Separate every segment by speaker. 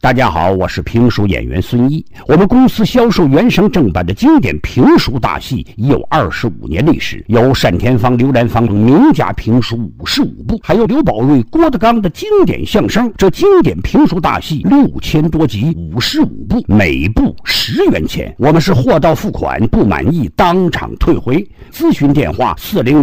Speaker 1: 大家好，我是评书演员孙一。我们公司销售原声正版的经典评书大戏已有25年历史，有单田芳、刘兰芳名家评书55部，还有刘宝瑞、郭德纲的经典相声。这经典评书大戏6000多集，55部，每部10元钱。我们是货到付款，不满意当场退回。咨询电话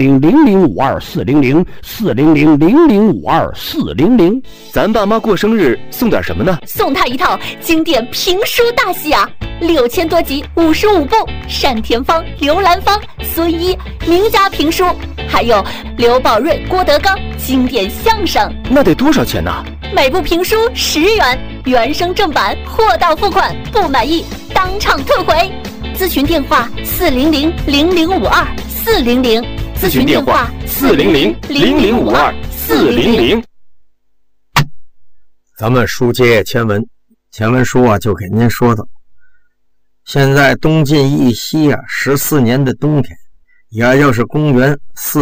Speaker 1: 400-0052-400，400-0052-400。
Speaker 2: 咱爸妈过生日送点什么呢？
Speaker 3: 送他一套经典评书大戏啊，6000多集，55部，单田芳、刘兰芳、孙一名家评书，还有刘宝瑞、郭德纲经典相声。
Speaker 2: 那得多少钱呢？
Speaker 3: 每部评书10元，原声正版，货到付款，不满意当场退回。咨询电话400-0052-400，
Speaker 2: 咨询电话400-0052-400。
Speaker 4: 咱们书接前文书啊，就给您说到，现在东晋义熙啊14年的冬天，也就是公元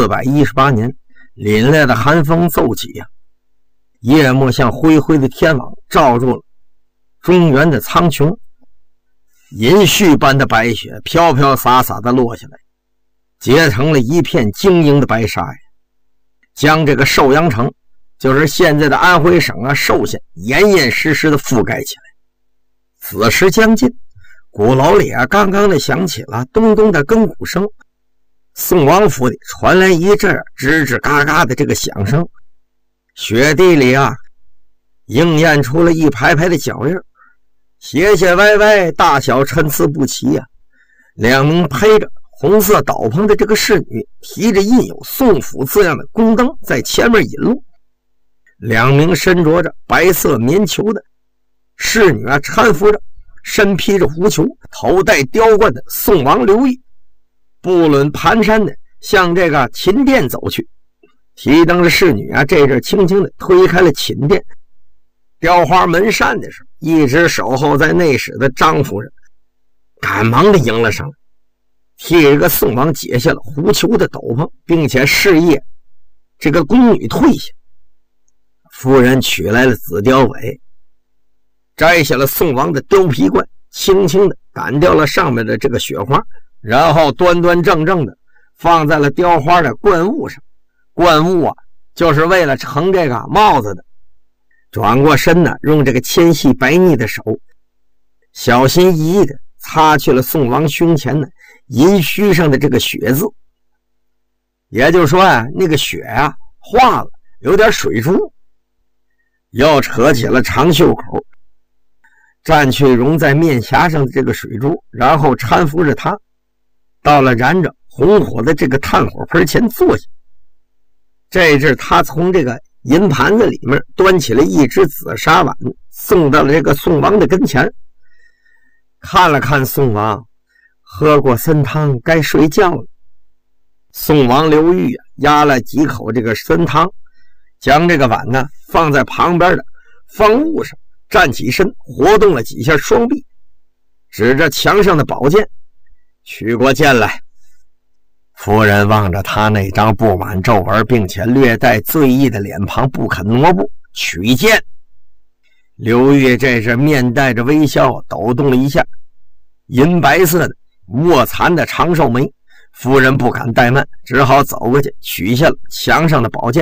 Speaker 4: 418年，凛冽的寒风骤起呀，夜幕像灰灰的天网罩住了中原的苍穹，银絮般的白雪飘飘洒洒的落下来，结成了一片晶莹的白纱呀，将这个寿阳城，就是现在的安徽省啊寿县，严严实实的覆盖起来。此时将近，鼓楼里啊刚刚的响起了咚咚的更鼓声，宋王府里传来一阵吱吱嘎嘎的这个响声，雪地里啊映现出了一排排的脚印，斜斜歪歪，大小参差不齐呀。两名披着红色斗篷的这个侍女，提着印有宋府字样的宫灯在前面引路。两名身着着白色棉裘的侍女啊，搀扶着身披着狐裘、头戴雕冠的宋王刘裕，不论蹒跚的向这个寝殿走去。提灯的侍女啊，这阵轻轻的推开了寝殿雕花门扇的时候，一直守候在内室的张夫人赶忙的迎了上来，替这个宋王解下了狐裘的斗篷，并且示意这个宫女退下。夫人取来了紫貂尾，摘下了宋王的貂皮冠，轻轻的掸掉了上面的这个雪花，然后端端正正的放在了雕花的冠物上。冠物啊，就是为了盛这个帽子的。转过身呢，用这个纤细白腻的手，小心翼翼的擦去了宋王胸前的银须上的这个血渍。也就是说啊，那个血啊化了，有点水珠。又扯起了长袖口，蘸去融在面颊上的这个水珠，然后搀扶着他到了燃着红火的这个炭火盆前坐下。这阵他从这个银盘子里面端起了一只紫砂碗，送到了这个宋王的跟前，看了看宋王，喝过参汤该睡觉了。宋王刘裕啊，压了几口这个参汤，将这个碗呢放在旁边的方物上，站起身，活动了几下双臂，指着墙上的宝剑，取过剑来。夫人望着他那张布满皱纹并且略带醉意的脸庞，不肯挪步，取剑。刘裕这是面带着微笑，抖动了一下银白色的卧蚕的长寿眉。夫人不敢怠慢，只好走过去，取下了墙上的宝剑，